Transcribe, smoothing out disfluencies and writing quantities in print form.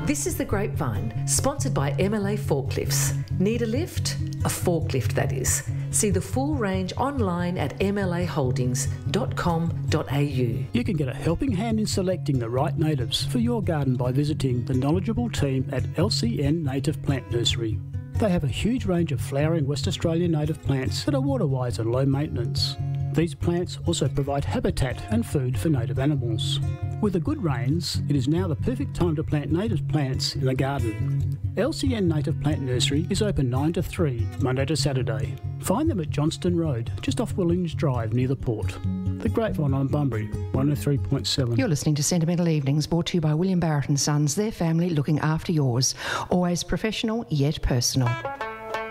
This is The Grapevine, sponsored by MLA Forklifts. Need a lift? A forklift, that is. See the full range online at mlaholdings.com.au. You can get a helping hand in selecting the right natives for your garden by visiting the knowledgeable team at LCN Native Plant Nursery. They have a huge range of flowering West Australian native plants that are water-wise and low maintenance. These plants also provide habitat and food for native animals. With the good rains, it is now the perfect time to plant native plants in the garden. LCN Native Plant Nursery is open 9 to 3, Monday to Saturday. Find them at Johnston Road, just off Williams Drive near the port. The Grapevine on Bunbury, 103.7. You're listening to Sentimental Evenings, brought to you by William Barrett and Sons, their family looking after yours. Always professional, yet personal.